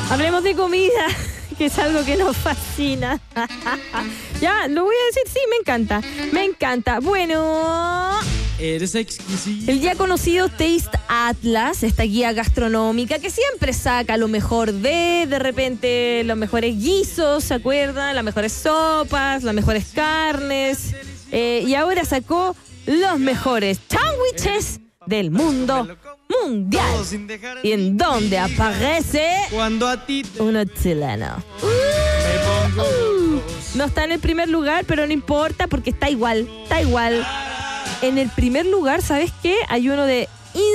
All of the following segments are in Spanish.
Hablemos de comida, que es algo que nos fascina. Ya, lo voy a decir, sí, me encanta. Me encanta. Bueno, Eres exquisito. el ya conocido Taste Atlas, esta guía gastronómica que siempre saca lo mejor de repente los mejores guisos, ¿se acuerdan? Las mejores sopas, las mejores carnes. Y ahora sacó los mejores sándwiches del mundo mundial. Y en donde aparece Cuando a ti te uno chileno. me pongo. No está en el primer lugar, pero no importa porque está igual. En el primer lugar, ¿sabes qué? Hay uno de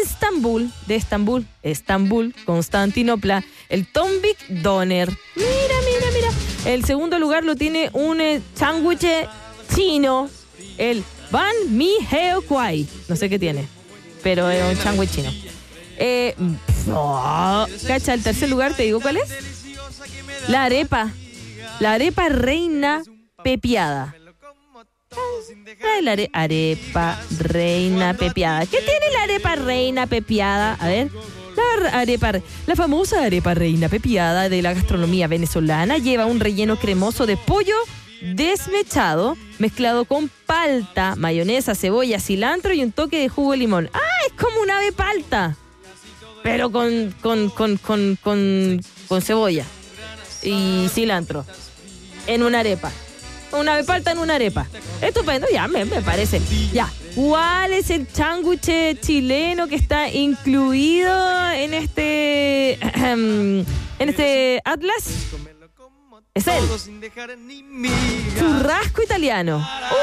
Estambul, Constantinopla, el Tombik Doner. Mira. El segundo lugar lo tiene un sándwich chino, el Ban Mi Heo Kwai. No sé qué tiene, pero es un sándwich chino. Cacha, el tercer lugar, ¿te digo cuál es? La arepa reina pepiada. La arepa reina pepiada. ¿Qué tiene la arepa reina pepiada? A ver. La famosa arepa reina pepiada de la gastronomía venezolana lleva un relleno cremoso de pollo desmechado, mezclado con palta, mayonesa, cebolla, cilantro y un toque de jugo de limón. ¡Ah! Es como un ave palta, pero con cebolla y cilantro en una arepa. Una ave palta en una arepa. Estupendo, ya me parece. Ya. ¿Cuál es el sándwich chileno que está incluido en este Atlas? Es el churrasco italiano.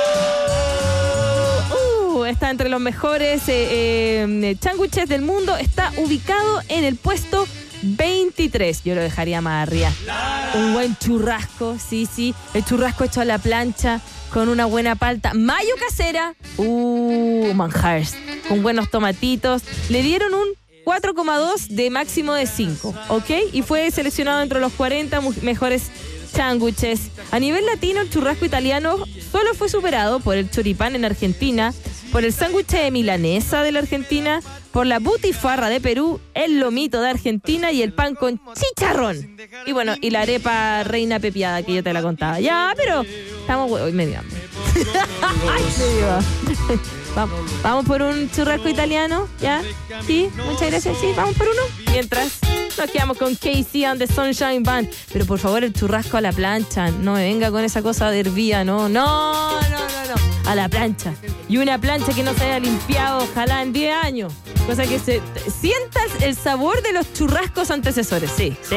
Está entre los mejores sándwiches del mundo. Está ubicado en el puesto 23. Yo lo dejaría más arriba. Un buen churrasco, sí. El churrasco hecho a la plancha con una buena palta. Mayo casera. Manjars. Con buenos tomatitos. Le dieron un 4,2 de máximo de 5, ¿ok? Y fue seleccionado entre los 40 mejores sándwiches. A nivel latino, el churrasco italiano solo fue superado por el choripán en Argentina, por el sándwich de milanesa de la Argentina, por la butifarra de Perú, el lomito de Argentina y el pan con chicharrón. Y bueno, y la arepa reina pepiada que yo te la contaba. Ya, pero estamos hoy medio hambre. Vamos por un churrasco italiano, ¿ya? Sí, muchas gracias, sí, vamos por uno. Mientras nos quedamos con Casey and the Sunshine Band. Pero por favor, el churrasco a la plancha. No me venga con esa cosa de hervía, no. A la plancha. Y una plancha que no se haya limpiado, ojalá en 10 años. Cosa que sientas el sabor de los churrascos antecesores, sí.